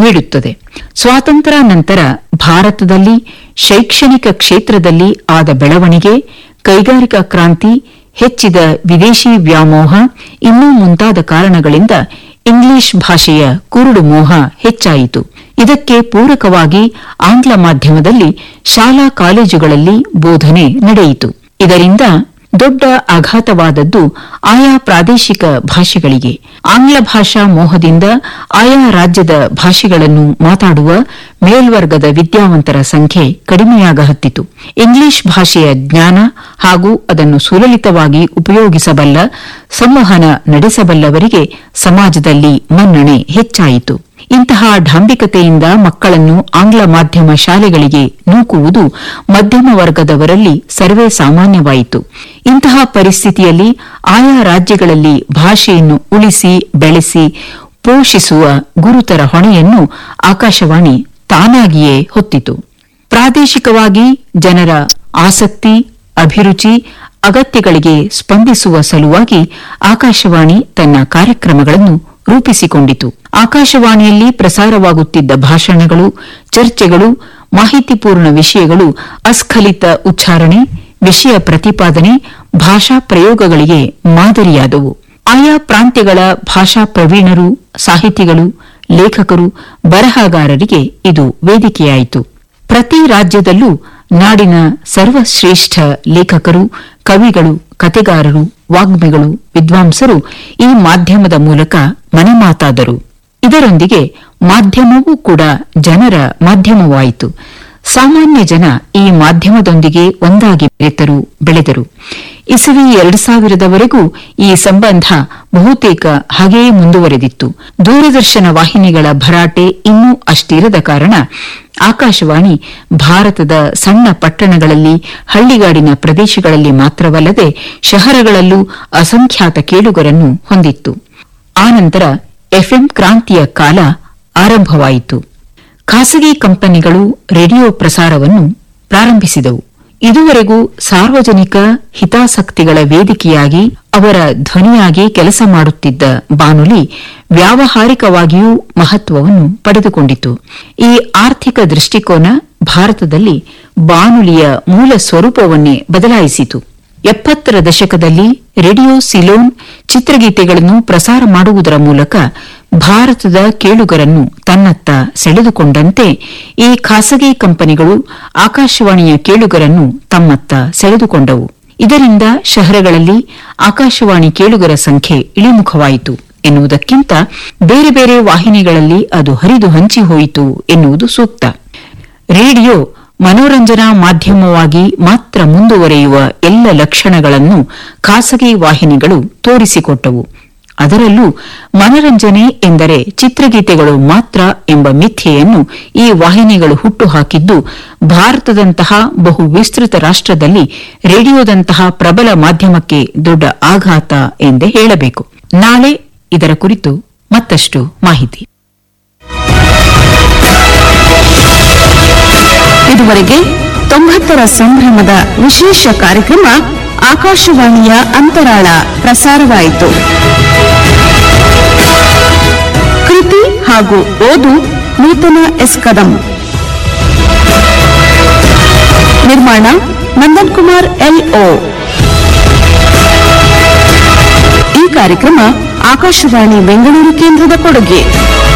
ನೀಡುತ್ತದೆ. ಸ್ವಾತಂತ್ರ್ಯ ನಂತರ ಭಾರತದಲ್ಲಿ ಶೈಕ್ಷಣಿಕ ಕ್ಷೇತ್ರದಲ್ಲಿ ಆದ ಬೆಳವಣಿಗೆ, ಕೈಗಾರಿಕಾ ಕ್ರಾಂತಿ, ಹೆಚ್ಚಿದ ವಿದೇಶಿ ವ್ಯಾಮೋಹ ಇನ್ನೂ ಮುಂತಾದ ಕಾರಣಗಳಿಂದ ಇಂಗ್ಲಿಷ್ ಭಾಷೆಯ ಕುರುಡು ಮೋಹ ಹೆಚ್ಚಾಯಿತು. ಇದಕ್ಕೆ ಪೂರಕವಾಗಿ ಆಂಗ್ಲ ಮಾಧ್ಯಮದಲ್ಲಿ ಶಾಲಾ ಕಾಲೇಜುಗಳಲ್ಲಿ ಬೋಧನೆ ನಡೆಯಿತು. ಇದರಿಂದ ದೊಡ್ಡ ಆಘಾತವಾದದ್ದು ಆಯಾ ಪ್ರಾದೇಶಿಕ ಭಾಷೆಗಳಿಗೆ. ಆಂಗ್ಲ ಭಾಷಾ ಮೋಹದಿಂದ ಆಯಾ ರಾಜ್ಯದ ಭಾಷೆಗಳನ್ನು ಮಾತಾಡುವ ಮೇಲ್ವರ್ಗದ ವಿದ್ಯಾವಂತರ ಸಂಖ್ಯೆ ಕಡಿಮೆಯಾಗಹತ್ತಿತು. ಇಂಗ್ಲಿಷ್ ಭಾಷೆಯ ಜ್ಞಾನ ಹಾಗೂ ಅದನ್ನು ಸುಲಲಿತವಾಗಿ ಉಪಯೋಗಿಸಬಲ್ಲ, ಸಂವಹನ ನಡೆಸಬಲ್ಲವರಿಗೆ ಸಮಾಜದಲ್ಲಿ ಮನ್ನಣೆ ಹೆಚ್ಚಾಯಿತು. ಇಂತಹ ಢಾಂಬಿಕತೆಯಿಂದ ಮಕ್ಕಳನ್ನು ಆಂಗ್ಲ ಮಾಧ್ಯಮ ಶಾಲೆಗಳಿಗೆ ನೂಕುವುದು ಮಧ್ಯಮ ವರ್ಗದವರಲ್ಲಿ ಸರ್ವೇ ಸಾಮಾನ್ಯವಾಯಿತು. ಇಂತಹ ಪರಿಸ್ಥಿತಿಯಲ್ಲಿ ಆಯಾ ರಾಜ್ಯಗಳಲ್ಲಿ ಭಾಷೆಯನ್ನು ಉಳಿಸಿ ಬೆಳೆಸಿ ಪೋಷಿಸುವ ಗುರುತರ ಹೊಣೆಯನ್ನು ಆಕಾಶವಾಣಿ ತಾನಾಗಿಯೇ ಹೊತ್ತಿತು. ಪ್ರಾದೇಶಿಕವಾಗಿ ಜನರ ಆಸಕ್ತಿ, ಅಭಿರುಚಿ, ಅಗತ್ಯಗಳಿಗೆ ಸ್ಪಂದಿಸುವ ಸಲುವಾಗಿ ಆಕಾಶವಾಣಿ ತನ್ನ ಕಾರ್ಯಕ್ರಮಗಳನ್ನು ರೂಪಿಸಿಕೊಂಡಿತು. ಆಕಾಶವಾಣಿಯಲ್ಲಿ ಪ್ರಸಾರವಾಗುತ್ತಿದ್ದ ಭಾಷಣಗಳು, ಚರ್ಚೆಗಳು, ಮಾಹಿತಿಪೂರ್ಣ ವಿಷಯಗಳು ಅಸ್ಖಲಿತ ಉಚ್ಚಾರಣೆ, ವಿಷಯ ಪ್ರತಿಪಾದನೆ, ಭಾಷಾ ಪ್ರಯೋಗಗಳಿಗೆ ಮಾದರಿಯಾದವು. ಆಯಾ ಪ್ರಾಂತ್ಯಗಳ ಭಾಷಾ ಪ್ರವೀಣರು, ಸಾಹಿತಿಗಳು, ಲೇಖಕರು, ಬರಹಗಾರರಿಗೆ ಇದು ವೇದಿಕೆಯಾಯಿತು. ಪ್ರತಿ ರಾಜ್ಯದಲ್ಲೂ ನಾಡಿನ ಸರ್ವಶ್ರೇಷ್ಠ ಲೇಖಕರು, ಕವಿಗಳು, ಕತೆಗಾರರು, ವಾಗ್ಮಿಗಳು, ವಿದ್ವಾಂಸರು ಈ ಮಾಧ್ಯಮದ ಮೂಲಕ ಮನೆಮಾತಾದರು. ಇದರೊಂದಿಗೆ ಮಾಧ್ಯಮವೂ ಕೂಡ ಜನರ ಮಾಧ್ಯಮವಾಯಿತು. ಸಾಮಾನ್ಯ ಜನ ಈ ಮಾಧ್ಯಮದೊಂದಿಗೆ ಒಂದಾಗಿ ಬೆಳೆದರು. ಇಸವಿ 2000ವರೆಗೂ ಈ ಸಂಬಂಧ ಬಹುತೇಕ ಹಾಗೆಯೇ ಮುಂದುವರೆದಿತ್ತು. ದೂರದರ್ಶನ ವಾಹಿನಿಗಳ ಭರಾಟೆ ಇನ್ನೂ ಅಷ್ಟಿರದ ಕಾರಣ ಆಕಾಶವಾಣಿ ಭಾರತದ ಸಣ್ಣ ಪಟ್ಟಣಗಳಲ್ಲಿ, ಹಳ್ಳಿಗಾಡಿನ ಪ್ರದೇಶಗಳಲ್ಲಿ ಮಾತ್ರವಲ್ಲದೆ ಶಹರಗಳಲ್ಲೂ ಅಸಂಖ್ಯಾತ ಕೇಳುಗರನ್ನು ಹೊಂದಿತ್ತು. ಆನಂತರ ಎಫ್ಎಂ ಕ್ರಾಂತಿಯ ಕಾಲ ಆರಂಭವಾಯಿತು. ಖಾಸಗಿ ಕಂಪನಿಗಳು ರೇಡಿಯೋ ಪ್ರಸಾರವನ್ನು ಪ್ರಾರಂಭಿಸಿದವು. ಇದುವರೆಗೂ ಸಾರ್ವಜನಿಕ ಹಿತಾಸಕ್ತಿಗಳ ವೇದಿಕೆಯಾಗಿ ಅವರ ಧ್ವನಿಯಾಗಿ ಕೆಲಸ ಮಾಡುತ್ತಿದ್ದ ಬಾನುಲಿ ವ್ಯಾವಹಾರಿಕವಾಗಿಯೂ ಮಹತ್ವವನ್ನು ಪಡೆದುಕೊಂಡಿತು. ಈ ಆರ್ಥಿಕ ದೃಷ್ಟಿಕೋನ ಭಾರತದಲ್ಲಿ ಬಾನುಲಿಯ ಮೂಲ ಸ್ವರೂಪವನ್ನೇ ಬದಲಾಯಿಸಿತು. 70ರ ದಶಕದಲ್ಲಿ ರೇಡಿಯೋ ಸಿಲೋನ್ ಚಿತ್ರಗೀತೆಗಳನ್ನು ಪ್ರಸಾರ ಮಾಡುವುದರ ಮೂಲಕ ಭಾರತದ ಕೇಳುಗರನ್ನು ತನ್ನತ್ತ ಸೆಳೆದುಕೊಂಡಂತೆ ಈ ಖಾಸಗಿ ಕಂಪನಿಗಳು ಆಕಾಶವಾಣಿಯ ಕೇಳುಗರನ್ನು ತಮ್ಮತ್ತ ಸೆಳೆದುಕೊಂಡವು. ಇದರಿಂದ ಶಹರಗಳಲ್ಲಿ ಆಕಾಶವಾಣಿ ಕೇಳುಗರ ಸಂಖ್ಯೆ ಇಳಿಮುಖವಾಯಿತು ಎನ್ನುವುದಕ್ಕಿಂತ ಬೇರೆ ಬೇರೆ ವಾಹಿನಿಗಳಲ್ಲಿ ಅದು ಹರಿದು ಹಂಚಿಹೋಯಿತು ಎನ್ನುವುದು ಸೂಕ್ತ. ರೇಡಿಯೋ ಮನೋರಂಜನಾ ಮಾಧ್ಯಮವಾಗಿ ಮಾತ್ರ ಮುಂದುವರೆಯುವ ಎಲ್ಲ ಲಕ್ಷಣಗಳನ್ನು ಖಾಸಗಿ ವಾಹಿನಿಗಳು ತೋರಿಸಿಕೊಟ್ಟವು. ಅದರಲ್ಲೂ ಮನರಂಜನೆ ಎಂದರೆ ಚಿತ್ರಗೀತೆಗಳು ಮಾತ್ರ ಎಂಬ ಮಿಥ್ಯೆಯನ್ನು ಈ ವಾಹಿನಿಗಳು ಹುಟ್ಟುಹಾಕಿದ್ದು ಭಾರತದಂತಹ ಬಹು ವಿಸ್ತೃತ ರಾಷ್ಟ್ರದಲ್ಲಿ ರೇಡಿಯೋದಂತಹ ಪ್ರಬಲ ಮಾಧ್ಯಮಕ್ಕೆ ದೊಡ್ಡ ಆಘಾತ ಎಂದೇ ಹೇಳಬೇಕು. ನಾಳೆ ಇದರ ಕುರಿತು ಮತ್ತಷ್ಟು ಮಾಹಿತಿ. ಇದುವರೆಗೆ 90ರ ಸಂಭ್ರಮದ ವಿಶೇಷ ಕಾರ್ಯಕ್ರಮ ಆಕಾಶವಾಣಿಯ ಅಂತರಾಳ ಪ್ರಸಾರವಾಯಿತು. ಕೃತಿ ಹಾಗೂ ಓದು ನೂತನ ಎಸ್ ಕದಂ. ನಿರ್ಮಾಣ ನಂದನ್ ಕುಮಾರ್ LO. ಈ ಕಾರ್ಯಕ್ರಮ ಆಕಾಶವಾಣಿ ಬೆಂಗಳೂರು ಕೇಂದ್ರದ ಕೊಡುಗೆ.